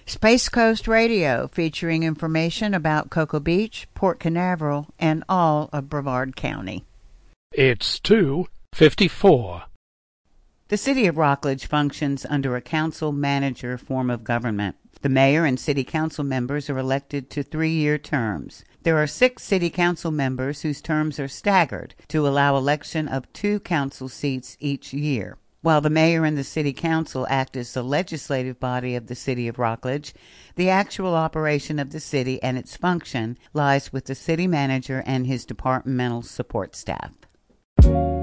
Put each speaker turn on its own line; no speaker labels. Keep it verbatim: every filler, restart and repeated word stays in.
Space Coast Radio, featuring information about Cocoa Beach, Port Canaveral, and all of Brevard County.
It's two fifty-four.
The City of Rockledge functions under a council-manager form of government. The mayor and city council members are elected to three-year terms. There are six city council members whose terms are staggered to allow election of two council seats each year. While the mayor and the city council act as the legislative body of the City of Rockledge, the actual operation of the city and its function lies with the city manager and his departmental support staff.